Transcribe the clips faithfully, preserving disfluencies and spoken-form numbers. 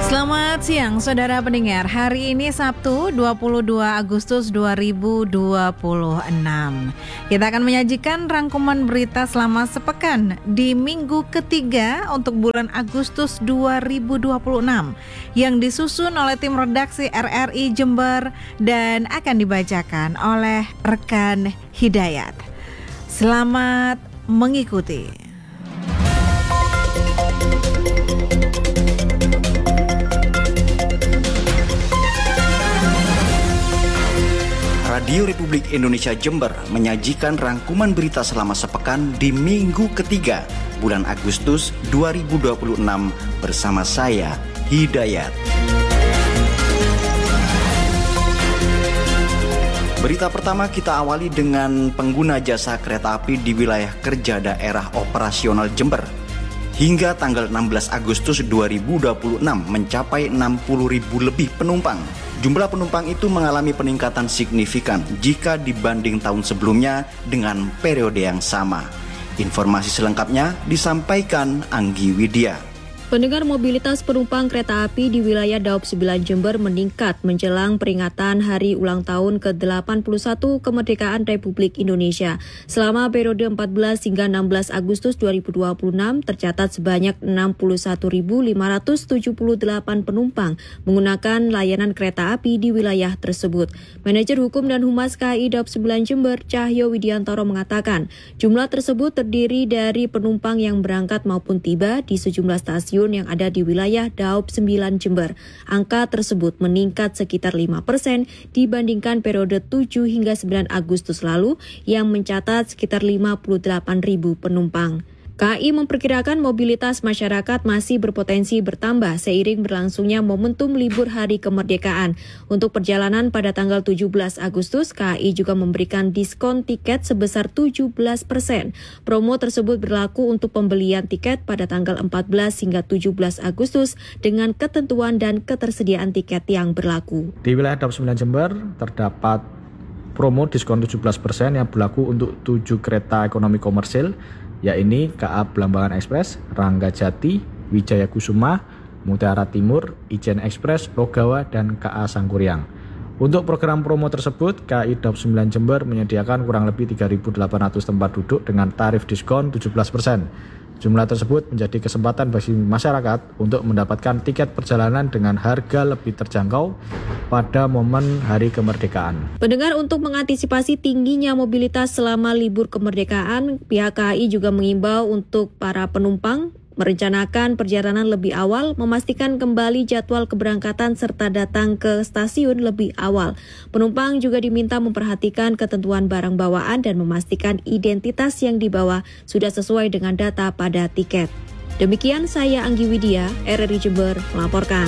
Selamat siang saudara pendengar. Hari ini Sabtu dua puluh dua Agustus dua ribu dua puluh enam. Kita akan menyajikan rangkuman berita selama sepekan di minggu ketiga untuk bulan Agustus dua ribu dua puluh enam yang disusun oleh tim redaksi R R I Jember dan akan dibacakan oleh rekan Hidayat. Selamat mengikuti. Radio Republik Indonesia Jember menyajikan rangkuman berita selama sepekan di minggu ketiga bulan Agustus dua ribu dua puluh enam bersama saya, Hidayat. Berita pertama kita awali dengan pengguna jasa kereta api di wilayah kerja daerah operasional Jember. Hingga tanggal enam belas Agustus dua ribu dua puluh enam mencapai enam puluh ribu lebih penumpang. Jumlah penumpang itu mengalami peningkatan signifikan jika dibanding tahun sebelumnya dengan periode yang sama. Informasi selengkapnya disampaikan Anggi Widya. Pendengar, mobilitas penumpang kereta api di wilayah Daob sembilan Jember meningkat menjelang peringatan Hari Ulang Tahun ke delapan puluh satu Kemerdekaan Republik Indonesia. Selama periode empat belas hingga enam belas Agustus dua ribu dua puluh enam tercatat sebanyak enam puluh satu ribu lima ratus tujuh puluh delapan penumpang menggunakan layanan kereta api di wilayah tersebut. Manajer Hukum dan Humas K A I Daob sembilan Jember, Cahyo Widiantoro mengatakan, jumlah tersebut terdiri dari penumpang yang berangkat maupun tiba di sejumlah stasiun yang ada di wilayah Daob sembilan Jember. Angka tersebut meningkat sekitar lima persen dibandingkan periode tujuh hingga sembilan Agustus lalu yang mencatat sekitar lima puluh delapan ribu penumpang. K A I memperkirakan mobilitas masyarakat masih berpotensi bertambah seiring berlangsungnya momentum libur Hari Kemerdekaan. Untuk perjalanan pada tanggal tujuh belas Agustus, K A I juga memberikan diskon tiket sebesar tujuh belas persen. Promo tersebut berlaku untuk pembelian tiket pada tanggal empat belas hingga tujuh belas Agustus dengan ketentuan dan ketersediaan tiket yang berlaku. Di wilayah Daob sembilan Jember terdapat promo diskon tujuh belas persen yang berlaku untuk tujuh kereta ekonomi komersil, yakni K A Belambangan Express, Rangga Jati, Wijaya Kusuma, Mutiara Timur, Ijen Express, Logawa, dan K A Sangkuriang. Untuk program promo tersebut, K A I Daob sembilan Jember menyediakan kurang lebih tiga ribu delapan ratus tempat duduk dengan tarif diskon tujuh belas persen. Jumlah tersebut menjadi kesempatan bagi masyarakat untuk mendapatkan tiket perjalanan dengan harga lebih terjangkau pada momen Hari Kemerdekaan. Pendengar, untuk mengantisipasi tingginya mobilitas selama libur kemerdekaan, pihak K A I juga mengimbau untuk para penumpang merencanakan perjalanan lebih awal, memastikan kembali jadwal keberangkatan serta datang ke stasiun lebih awal. Penumpang juga diminta memperhatikan ketentuan barang bawaan dan memastikan identitas yang dibawa sudah sesuai dengan data pada tiket. Demikian saya Anggi Widya, R R I Jember melaporkan.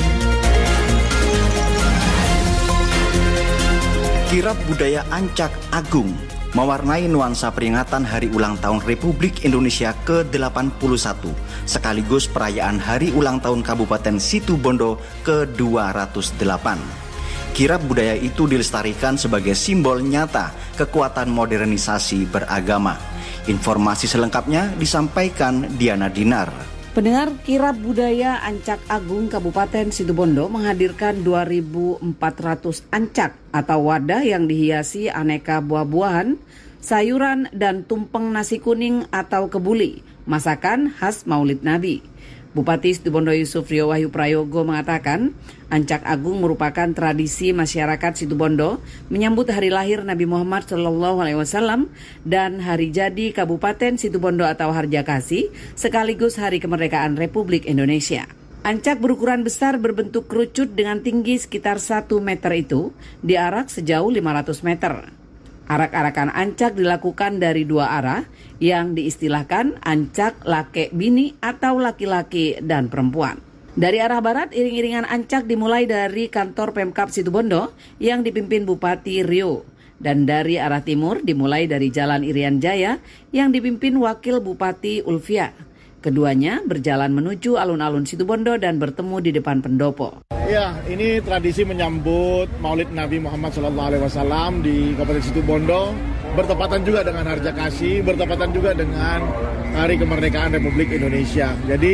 Kirab budaya Ancak Agung mewarnai nuansa peringatan Hari Ulang Tahun Republik Indonesia ke delapan puluh satu, sekaligus perayaan Hari Ulang Tahun Kabupaten Situbondo ke dua ratus delapan. Kirab budaya itu dilestarikan sebagai simbol nyata kekuatan modernisasi beragama. Informasi selengkapnya disampaikan Diana Dinar. Pendengar, kirab budaya Ancak Agung Kabupaten Situbondo menghadirkan dua ribu empat ratus ancak atau wadah yang dihiasi aneka buah-buahan, sayuran, dan tumpeng nasi kuning atau kebuli, masakan khas Maulid Nabi. Bupati Situbondo Yusuf Rio Wahyu Prayogo mengatakan, Ancak Agung merupakan tradisi masyarakat Situbondo menyambut hari lahir Nabi Muhammad shallallahu alaihi wasallam dan hari jadi Kabupaten Situbondo atau Harjakasi, sekaligus Hari Kemerdekaan Republik Indonesia. Ancak berukuran besar berbentuk kerucut dengan tinggi sekitar satu meter itu diarak sejauh lima ratus meter. Arak-arakan ancak dilakukan dari dua arah yang diistilahkan ancak lake bini atau laki-laki dan perempuan. Dari arah barat, iring-iringan ancak dimulai dari kantor Pemkab Situbondo yang dipimpin Bupati Rio. Dan dari arah timur dimulai dari Jalan Irian Jaya yang dipimpin Wakil Bupati Ulfia. Keduanya berjalan menuju alun-alun Situbondo dan bertemu di depan pendopo. Ya, ini tradisi menyambut Maulid Nabi Muhammad shallallahu alaihi wasallam di Kabupaten Situbondo, bertepatan juga dengan Harjakasi, bertepatan juga dengan Hari Kemerdekaan Republik Indonesia. Jadi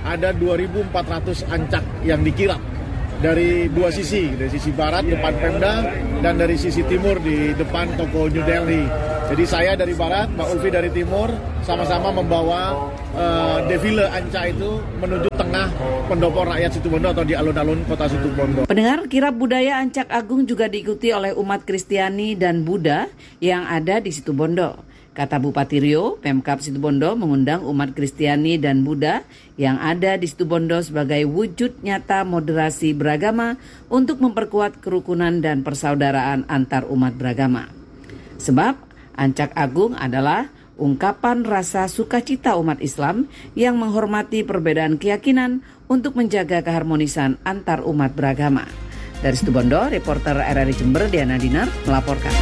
ada dua ribu empat ratus ancak yang dikirap dari dua sisi, dari sisi barat depan Pemda dan dari sisi timur di depan toko New Delhi. Jadi saya dari barat, Mbak Ulfi dari timur, sama-sama membawa uh, defile anca itu menuju tengah pendopo rakyat Situbondo atau di alun-alun kota Situbondo. Pendengar, kirap budaya Ancak Agung juga diikuti oleh umat Kristiani dan Buddha yang ada di Situbondo. Kata Bupati Rio, Pemkab Situbondo mengundang umat Kristiani dan Buddha yang ada di Situbondo sebagai wujud nyata moderasi beragama untuk memperkuat kerukunan dan persaudaraan antar umat beragama. Sebab Ancak Agung adalah ungkapan rasa sukacita umat Islam yang menghormati perbedaan keyakinan untuk menjaga keharmonisan antar umat beragama. Dari Situbondo, reporter R R I Jember Diana Dinar melaporkan.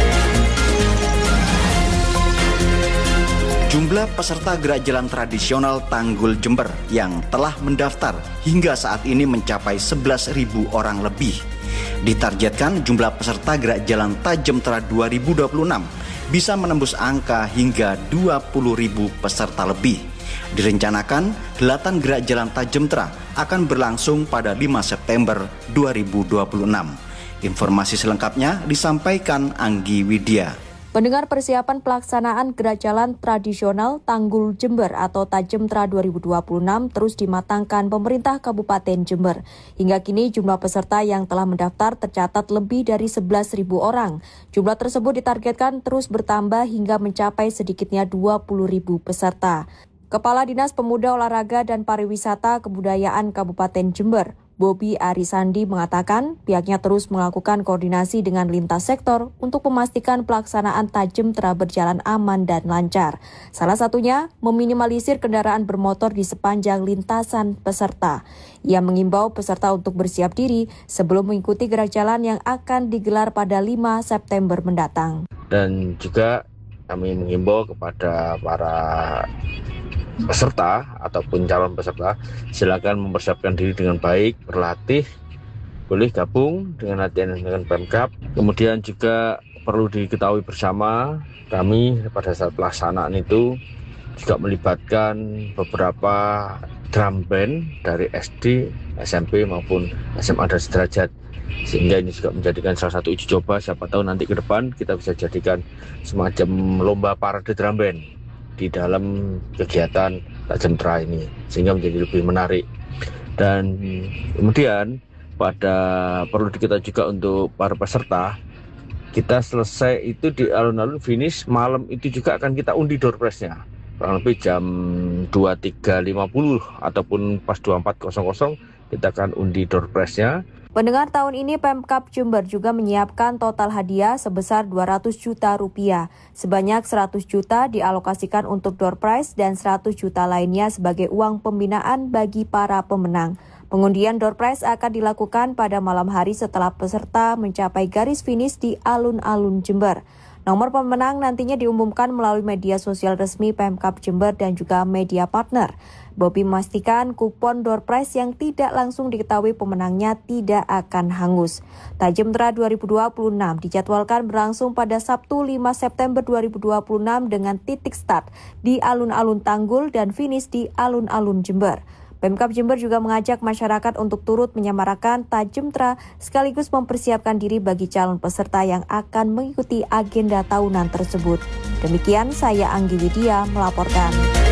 Jumlah peserta gerak jalan tradisional Tanggul Jember yang telah mendaftar hingga saat ini mencapai sebelas ribu orang lebih. Ditargetkan jumlah peserta gerak jalan Tajemtra dua ribu dua puluh enam bisa menembus angka hingga dua puluh ribu peserta lebih. Direncanakan helatan gerak jalan Tajemtra akan berlangsung pada lima September dua ribu dua puluh enam. Informasi selengkapnya disampaikan Anggi Widya. Pendengar, persiapan pelaksanaan gerak jalan tradisional Tanggul Jember atau Tajemtra dua ribu dua puluh enam terus dimatangkan pemerintah Kabupaten Jember. Hingga kini jumlah peserta yang telah mendaftar tercatat lebih dari sebelas ribu orang. Jumlah tersebut ditargetkan terus bertambah hingga mencapai sedikitnya dua puluh ribu peserta. Kepala Dinas Pemuda Olahraga dan Pariwisata Kebudayaan Kabupaten Jember, Bobi Arisandi mengatakan pihaknya terus melakukan koordinasi dengan lintas sektor untuk memastikan pelaksanaan Tajemtra berjalan aman dan lancar. Salah satunya meminimalisir kendaraan bermotor di sepanjang lintasan peserta. Ia mengimbau peserta untuk bersiap diri sebelum mengikuti gerak jalan yang akan digelar pada lima September mendatang. Dan juga kami mengimbau kepada para peserta ataupun calon peserta, silakan mempersiapkan diri dengan baik, berlatih, boleh gabung dengan latihan dengan Pemkab. Kemudian juga perlu diketahui bersama, kami pada saat pelaksanaan itu juga melibatkan beberapa drum band dari S D, S M P maupun S M A dan sederajat. Sehingga ini juga menjadikan salah satu uji coba, siapa tahu nanti ke depan kita bisa jadikan semacam lomba parade drum band di dalam kegiatan Tajemtra ini, sehingga menjadi lebih menarik. Dan kemudian pada perlu diketahui juga untuk para peserta, kita selesai itu di alun-alun finish malam itu juga akan kita undi door prize-nya kurang lebih jam dua puluh tiga lima puluh ataupun pas dua puluh empat nol nol kita akan undi door prize-nya. Pendengar, tahun ini Pemkab Jember juga menyiapkan total hadiah sebesar dua ratus juta rupiah. Sebanyak seratus juta dialokasikan untuk door prize dan seratus juta lainnya sebagai uang pembinaan bagi para pemenang. Pengundian door prize akan dilakukan pada malam hari setelah peserta mencapai garis finish di alun-alun Jember. Nomor pemenang nantinya diumumkan melalui media sosial resmi Pemkab Jember dan juga media partner. Bobi memastikan kupon door prize yang tidak langsung diketahui pemenangnya tidak akan hangus. Tajemtra dua ribu dua puluh enam dijadwalkan berlangsung pada Sabtu lima September dua ribu dua puluh enam dengan titik start di alun-alun Tanggul dan finish di alun-alun Jember. Pemkab Jember juga mengajak masyarakat untuk turut menyemarakan Tajemtra sekaligus mempersiapkan diri bagi calon peserta yang akan mengikuti agenda tahunan tersebut. Demikian saya Anggi Widya melaporkan.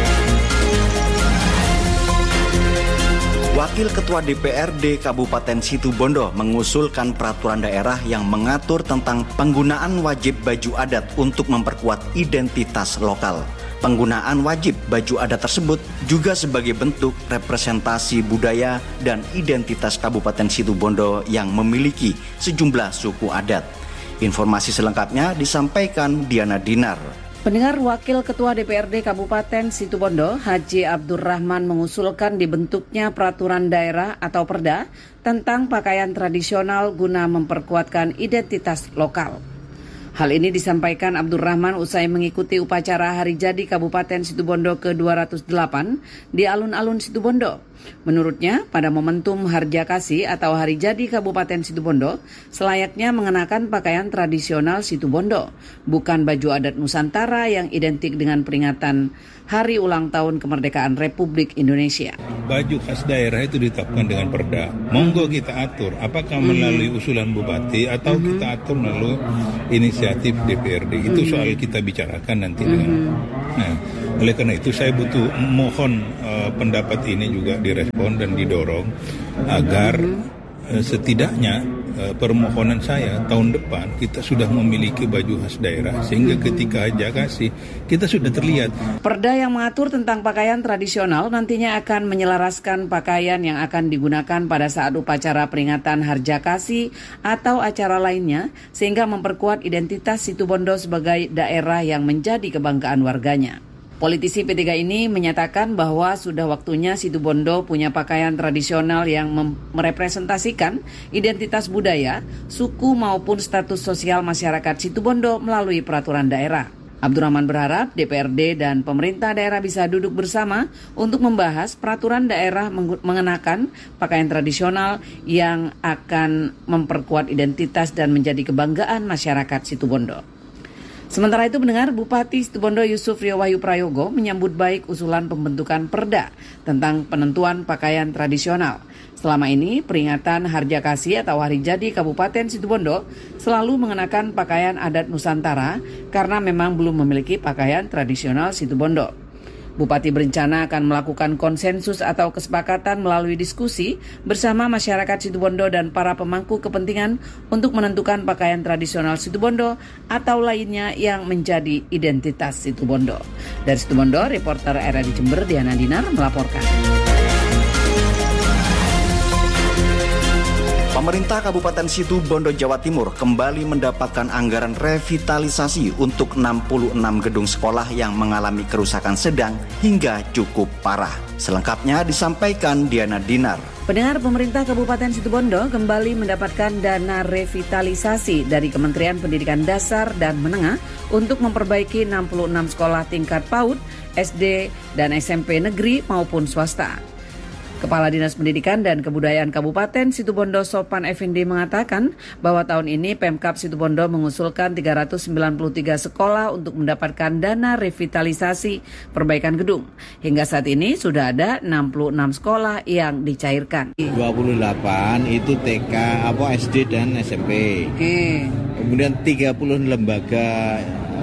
Wakil Ketua D P R D Kabupaten Situbondo mengusulkan peraturan daerah yang mengatur tentang penggunaan wajib baju adat untuk memperkuat identitas lokal. Penggunaan wajib baju adat tersebut juga sebagai bentuk representasi budaya dan identitas Kabupaten Situbondo yang memiliki sejumlah suku adat. Informasi selengkapnya disampaikan Diana Dinar. Pendengar, Wakil Ketua D P R D Kabupaten Situbondo, Haji Abdurrahman mengusulkan dibentuknya peraturan daerah atau perda tentang pakaian tradisional guna memperkuatkan identitas lokal. Hal ini disampaikan Abdurrahman usai mengikuti upacara Hari Jadi Kabupaten Situbondo ke dua ratus delapan di alun-alun Situbondo. Menurutnya, pada momentum Harjakasi atau Hari Jadi Kabupaten Situbondo, selayaknya mengenakan pakaian tradisional Situbondo, bukan baju adat Nusantara yang identik dengan peringatan Hari Ulang Tahun Kemerdekaan Republik Indonesia. Baju khas daerah itu ditetapkan dengan perda. Monggo kita atur, apakah melalui usulan bupati atau mm-hmm. kita atur melalui inisiatif D P R D. Itu mm-hmm. soal kita bicarakan nanti mm-hmm. dengan. Nah, oleh karena itu saya butuh mohon uh, pendapat ini juga direspon dan didorong agar mm-hmm. uh, setidaknya uh, permohonan saya tahun depan kita sudah memiliki baju khas daerah sehingga ketika Haja Kasih kita sudah terlihat. Perda yang mengatur tentang pakaian tradisional nantinya akan menyelaraskan pakaian yang akan digunakan pada saat upacara peringatan Harja Kasih atau acara lainnya sehingga memperkuat identitas Situbondo sebagai daerah yang menjadi kebanggaan warganya. Politisi P tiga ini menyatakan bahwa sudah waktunya Situbondo punya pakaian tradisional yang mem- merepresentasikan identitas budaya, suku maupun status sosial masyarakat Situbondo melalui peraturan daerah. Abdurrahman berharap D P R D dan pemerintah daerah bisa duduk bersama untuk membahas peraturan daerah meng- mengenakan pakaian tradisional yang akan memperkuat identitas dan menjadi kebanggaan masyarakat Situbondo. Sementara itu pendengar, Bupati Situbondo Yusuf Rio Wahyu Prayogo menyambut baik usulan pembentukan perda tentang penentuan pakaian tradisional. Selama ini, peringatan Harja Kasih atau Hari Jadi Kabupaten Situbondo selalu mengenakan pakaian adat Nusantara karena memang belum memiliki pakaian tradisional Situbondo. Bupati berencana akan melakukan konsensus atau kesepakatan melalui diskusi bersama masyarakat Situbondo dan para pemangku kepentingan untuk menentukan pakaian tradisional Situbondo atau lainnya yang menjadi identitas Situbondo. Dari Situbondo, reporter R R I Jember Diana Dinar melaporkan. Pemerintah Kabupaten Situbondo, Jawa Timur kembali mendapatkan anggaran revitalisasi untuk enam puluh enam gedung sekolah yang mengalami kerusakan sedang hingga cukup parah. Selengkapnya disampaikan Diana Dinar. Pendengar, pemerintah Kabupaten Situbondo kembali mendapatkan dana revitalisasi dari Kementerian Pendidikan Dasar dan Menengah untuk memperbaiki enam puluh enam sekolah tingkat PAUD, S D, dan S M P negeri maupun swasta. Kepala Dinas Pendidikan dan Kebudayaan Kabupaten Situbondo Sopan Effendi mengatakan bahwa tahun ini Pemkab Situbondo mengusulkan tiga ratus sembilan puluh tiga sekolah untuk mendapatkan dana revitalisasi perbaikan gedung. Hingga saat ini sudah ada enam puluh enam sekolah yang dicairkan. dua puluh delapan itu T K, apa S D dan S M P. Oke. Kemudian tiga puluh lembaga,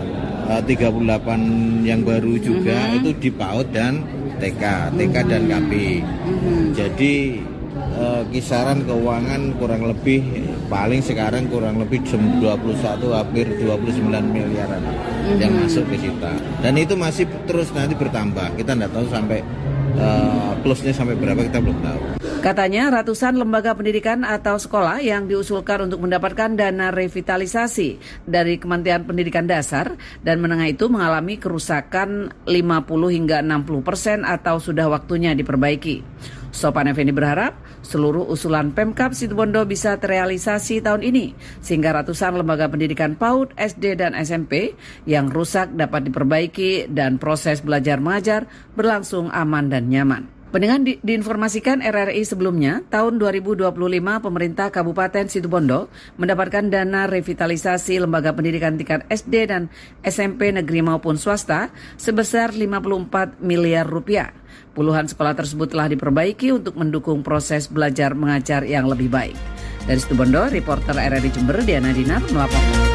tiga puluh delapan yang baru juga uh-huh. itu di PAUD dan T K, T K dan K P. Mm-hmm. Jadi uh, kisaran keuangan kurang lebih paling sekarang kurang lebih dua puluh satu hampir dua puluh sembilan miliaran mm-hmm. yang masuk ke kita. Dan itu masih terus nanti bertambah. Kita tidak tahu sampai uh, plusnya sampai berapa, kita belum tahu. Katanya ratusan lembaga pendidikan atau sekolah yang diusulkan untuk mendapatkan dana revitalisasi dari Kementerian Pendidikan Dasar dan Menengah itu mengalami kerusakan lima puluh hingga enam puluh persen atau sudah waktunya diperbaiki. Sopan Effendi berharap seluruh usulan Pemkab Situbondo bisa terrealisasi tahun ini sehingga ratusan lembaga pendidikan PAUD, S D, dan S M P yang rusak dapat diperbaiki dan proses belajar mengajar berlangsung aman dan nyaman. Pendengar, di, diinformasikan R R I sebelumnya, tahun dua ribu dua puluh lima pemerintah Kabupaten Situbondo mendapatkan dana revitalisasi lembaga pendidikan tingkat S D dan S M P negeri maupun swasta sebesar lima puluh empat miliar rupiah. Puluhan sekolah tersebut telah diperbaiki untuk mendukung proses belajar mengajar yang lebih baik. Dari Situbondo, reporter R R I Jember Diana Dinar melaporkan.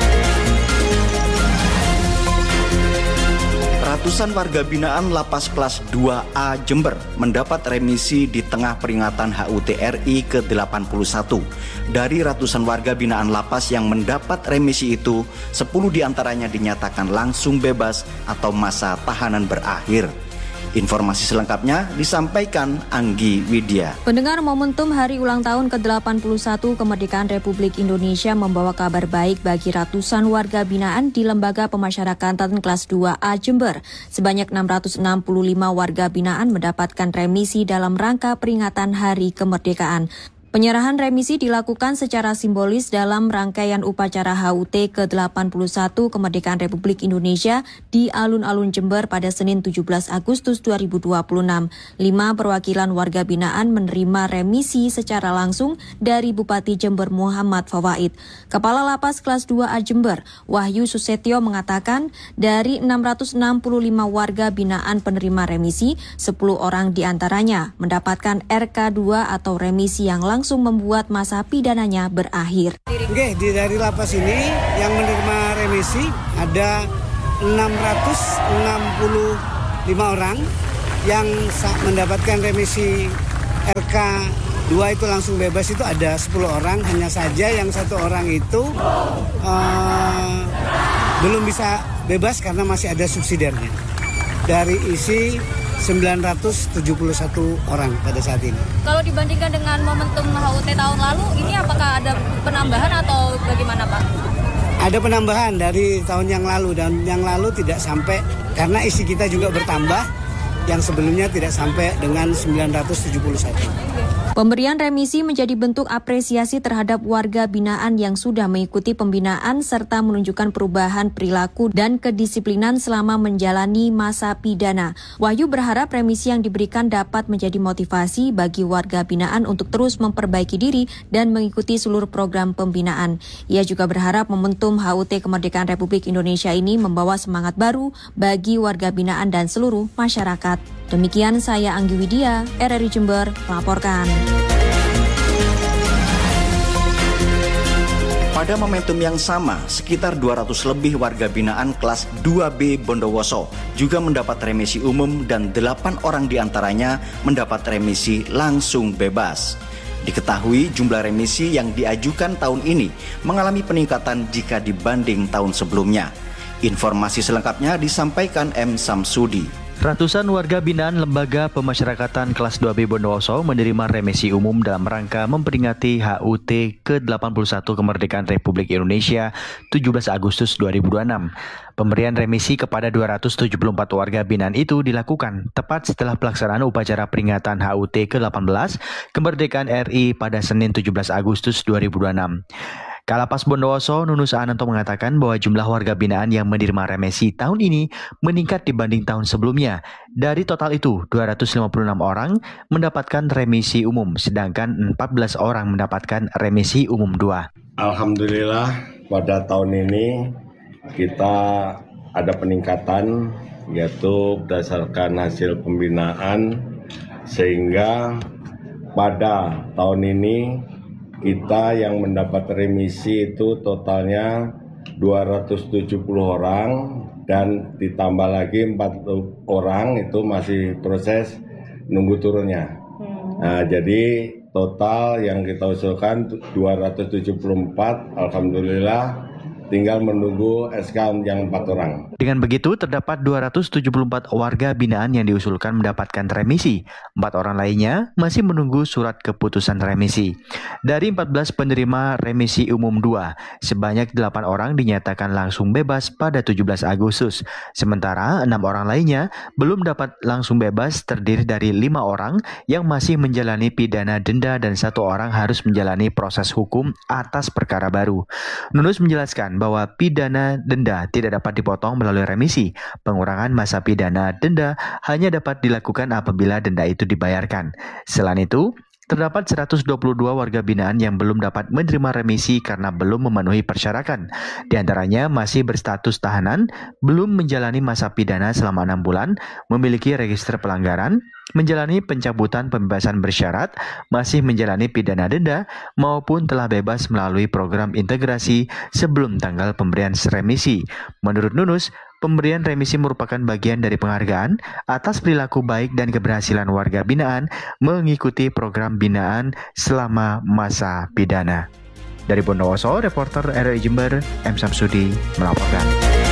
Ratusan warga binaan Lapas Kelas dua A Jember mendapat remisi di tengah peringatan H U T R I ke delapan puluh satu. Dari ratusan warga binaan lapas yang mendapat remisi itu, sepuluh diantaranya dinyatakan langsung bebas atau masa tahanan berakhir. Informasi selengkapnya disampaikan Anggi Widya. Pendengar, momentum Hari Ulang Tahun ke delapan puluh satu Kemerdekaan Republik Indonesia membawa kabar baik bagi ratusan warga binaan di Lembaga Pemasyarakatan Kelas dua A Jember. Sebanyak enam ratus enam puluh lima warga binaan mendapatkan remisi dalam rangka peringatan Hari Kemerdekaan. Penyerahan remisi dilakukan secara simbolis dalam rangkaian upacara H U T ke delapan puluh satu Kemerdekaan Republik Indonesia di Alun-Alun Jember pada Senin tujuh belas Agustus dua ribu dua puluh enam. Lima perwakilan warga binaan menerima remisi secara langsung dari Bupati Jember Muhammad Fawaid. Kepala Lapas Kelas dua A Jember, Wahyu Susetyo mengatakan dari enam ratus enam puluh lima warga binaan penerima remisi, sepuluh orang diantaranya mendapatkan R K dua atau remisi yang langsung langsung membuat masa pidananya berakhir. Oke, di dari lapas ini yang menerima remisi ada enam ratus enam puluh lima orang yang mendapatkan remisi R K dua itu langsung bebas itu ada sepuluh orang, hanya saja yang satu orang itu uh, belum bisa bebas karena masih ada subsidiarnya. Dari isi sembilan ratus tujuh puluh satu orang pada saat ini. Kalau dibandingkan dengan momentum H U T tahun lalu, ini apakah ada penambahan atau bagaimana Pak? Ada penambahan dari tahun yang lalu, dan yang lalu tidak sampai, karena isi kita juga bertambah, yang sebelumnya tidak sampai dengan sembilan ratus tujuh puluh satu. Pemberian remisi menjadi bentuk apresiasi terhadap warga binaan yang sudah mengikuti pembinaan serta menunjukkan perubahan perilaku dan kedisiplinan selama menjalani masa pidana. Wahyu berharap remisi yang diberikan dapat menjadi motivasi bagi warga binaan untuk terus memperbaiki diri dan mengikuti seluruh program pembinaan. Ia juga berharap momentum H U T Kemerdekaan Republik Indonesia ini membawa semangat baru bagi warga binaan dan seluruh masyarakat. Demikian saya Anggi Widya, R R I Jember, melaporkan. Pada momentum yang sama, sekitar dua ratus lebih warga binaan kelas dua B Bondowoso juga mendapat remisi umum dan delapan orang diantaranya mendapat remisi langsung bebas. Diketahui jumlah remisi yang diajukan tahun ini mengalami peningkatan jika dibanding tahun sebelumnya. Informasi selengkapnya disampaikan M. Samsudi. Ratusan warga binaan Lembaga Pemasyarakatan Kelas dua B Bondowoso menerima remisi umum dalam rangka memperingati H U T ke delapan puluh satu Kemerdekaan Republik Indonesia tujuh belas Agustus dua ribu dua puluh enam. Pemberian remisi kepada dua ratus tujuh puluh empat warga binaan itu dilakukan tepat setelah pelaksanaan upacara peringatan H U T ke delapan belas Kemerdekaan R I pada Senin tujuh belas Agustus dua ribu dua puluh enam. Kalapas Bondowoso Nunus Ananto mengatakan bahwa jumlah warga binaan yang menerima remisi tahun ini meningkat dibanding tahun sebelumnya. Dari total itu, dua ratus lima puluh enam orang mendapatkan remisi umum, sedangkan empat belas orang mendapatkan remisi umum dua. Alhamdulillah pada tahun ini kita ada peningkatan, yaitu berdasarkan hasil pembinaan, sehingga pada tahun ini kita yang mendapat remisi itu totalnya dua ratus tujuh puluh orang, dan ditambah lagi empat orang itu masih proses nunggu turunnya. Nah, jadi total yang kita usulkan dua ratus tujuh puluh empat, alhamdulillah tinggal menunggu S K yang empat orang. Dengan begitu, terdapat dua ratus tujuh puluh empat warga binaan yang diusulkan mendapatkan remisi. Empat orang lainnya masih menunggu surat keputusan remisi. Dari empat belas penerima remisi umum dua, sebanyak delapan orang dinyatakan langsung bebas pada tujuh belas Agustus. Sementara enam orang lainnya belum dapat langsung bebas, terdiri dari lima orang yang masih menjalani pidana denda dan satu orang harus menjalani proses hukum atas perkara baru. Nunus menjelaskan bahwa pidana denda tidak dapat dipotong melalui remisi. Pengurangan masa pidana denda hanya dapat dilakukan apabila denda itu dibayarkan. Selain itu, terdapat seratus dua puluh dua warga binaan yang belum dapat menerima remisi karena belum memenuhi persyaratan. Di antaranya masih berstatus tahanan, belum menjalani masa pidana selama enam bulan, memiliki register pelanggaran, menjalani pencabutan pembebasan bersyarat, masih menjalani pidana denda, maupun telah bebas melalui program integrasi sebelum tanggal pemberian remisi. Menurut Nunus, pemberian remisi merupakan bagian dari penghargaan atas perilaku baik dan keberhasilan warga binaan mengikuti program binaan selama masa pidana. Dari Bondowoso, reporter R R I Jember, M. Samsudi melaporkan.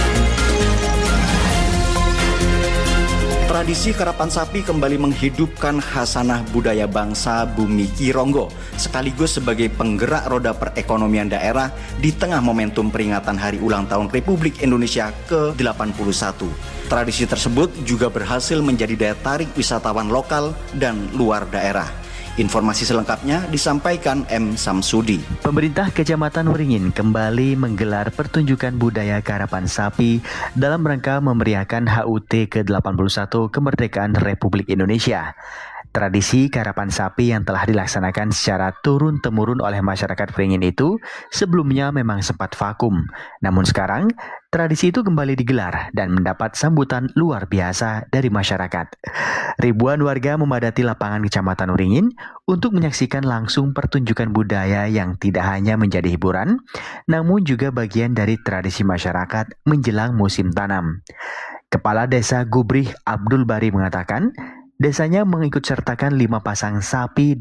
Tradisi karapan sapi kembali menghidupkan khasanah budaya bangsa Bumi Kironggo, sekaligus sebagai penggerak roda perekonomian daerah di tengah momentum peringatan Hari Ulang Tahun Republik Indonesia ke delapan puluh satu. Tradisi tersebut juga berhasil menjadi daya tarik wisatawan lokal dan luar daerah. Informasi selengkapnya disampaikan M. Samsudi. Pemerintah Kecamatan Waringin kembali menggelar pertunjukan budaya karapan sapi dalam rangka memeriahkan H U T ke delapan puluh satu kemerdekaan Republik Indonesia. Tradisi karapan sapi yang telah dilaksanakan secara turun-temurun oleh masyarakat Waringin itu sebelumnya memang sempat vakum. Namun sekarang, tradisi itu kembali digelar dan mendapat sambutan luar biasa dari masyarakat. Ribuan warga memadati lapangan Kecamatan Waringin untuk menyaksikan langsung pertunjukan budaya yang tidak hanya menjadi hiburan, namun juga bagian dari tradisi masyarakat menjelang musim tanam. Kepala Desa Gubrih Abdul Bari mengatakan, desanya mengikut sertakan lima pasang sapi